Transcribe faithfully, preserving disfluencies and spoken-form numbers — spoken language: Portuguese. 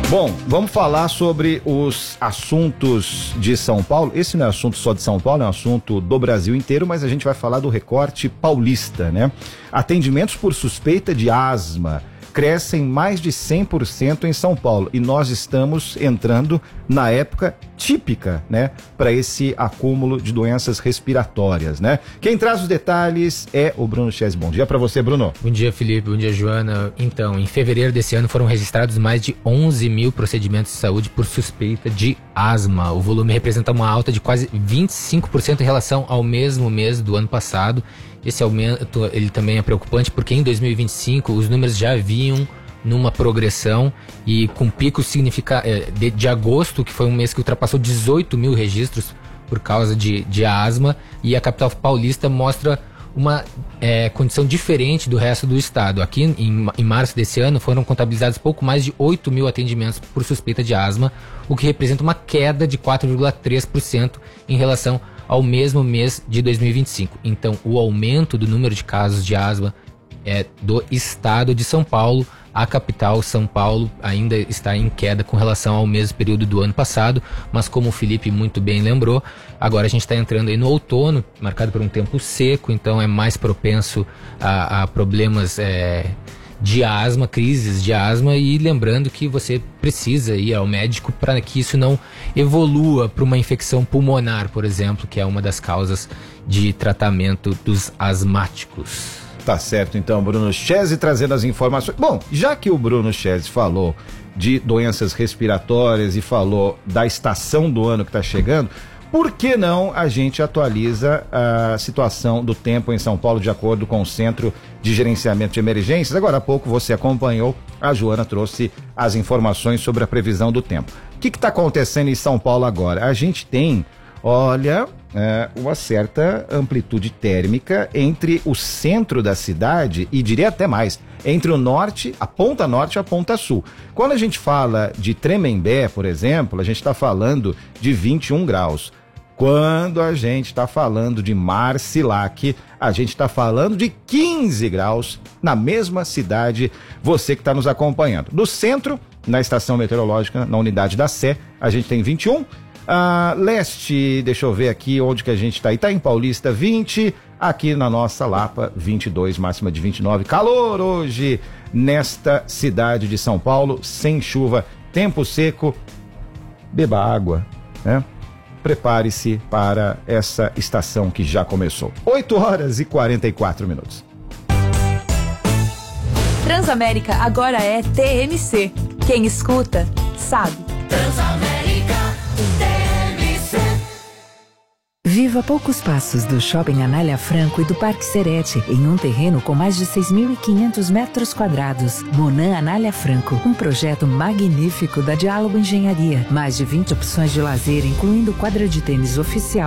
Bom, vamos falar sobre os assuntos de São Paulo. Esse não é assunto só de São Paulo, é um assunto do Brasil inteiro, mas a gente vai falar do recorte paulista, né? Atendimentos por suspeita de asma crescem mais de cem por cento em São Paulo e nós estamos entrando na época típica, né, para esse acúmulo de doenças respiratórias, né? Quem traz os detalhes é o Bruno Chessi. Bom dia para você, Bruno. Bom dia, Felipe. Bom dia, Joana. Então, em fevereiro desse ano foram registrados mais de onze mil procedimentos de saúde por suspeita de asma. O volume representa uma alta de quase vinte e cinco por cento em relação ao mesmo mês do ano passado. Esse aumento, ele também é preocupante porque em dois mil e vinte e cinco os números já vinham numa progressão e com pico significa, de, de agosto, que foi um mês que ultrapassou dezoito mil registros por causa de, de asma, e a capital paulista mostra uma é, condição diferente do resto do estado. Aqui em, em março desse ano foram contabilizados pouco mais de oito mil atendimentos por suspeita de asma, o que representa uma queda de quatro vírgula três por cento em relação ao mesmo mês de dois mil e vinte e cinco. Então, o aumento do número de casos de asma é do estado de São Paulo. A capital, São Paulo, ainda está em queda com relação ao mesmo período do ano passado, mas como o Felipe muito bem lembrou, agora a gente está entrando aí no outono, marcado por um tempo seco, então é mais propenso a, a problemas é, de asma, crises de asma, e lembrando que você precisa ir ao médico para que isso não evolua para uma infecção pulmonar, por exemplo, que é uma das causas de tratamento dos asmáticos. Tá certo, então, Bruno Chessi trazendo as informações. Bom, já que o Bruno Chessi falou de doenças respiratórias e falou da estação do ano que está chegando, por que não a gente atualiza a situação do tempo em São Paulo de acordo com o Centro de Gerenciamento de Emergências? Agora há pouco você acompanhou, a Joana trouxe as informações sobre a previsão do tempo. O que está acontecendo em São Paulo agora? A gente tem, olha, é, uma certa amplitude térmica entre o centro da cidade e diria até mais, entre o norte, a ponta norte e a ponta sul. Quando a gente fala de Tremembé, por exemplo, a gente está falando de vinte e um graus. Quando a gente está falando de Marcilac, a gente está falando de quinze graus na mesma cidade, você que está nos acompanhando. Do centro, na estação meteorológica, na unidade da Sé, a gente tem vinte e um. Ah, leste, deixa eu ver aqui onde que a gente está. Itaim Paulista, vinte. Aqui na nossa Lapa, vinte e dois, máxima de vinte e nove. Calor hoje nesta cidade de São Paulo, sem chuva, tempo seco. Beba água, né? Prepare-se para essa estação que já começou. oito horas e quarenta e quatro minutos. Transamérica agora é T M C. Quem escuta, sabe. Transamérica T M C. Viva poucos passos do Shopping Anália Franco e do Parque Serete, em um terreno com mais de seis mil e quinhentos metros quadrados. Monan Anália Franco, um projeto magnífico da Diálogo Engenharia. Mais de vinte opções de lazer, incluindo quadra de tênis oficial,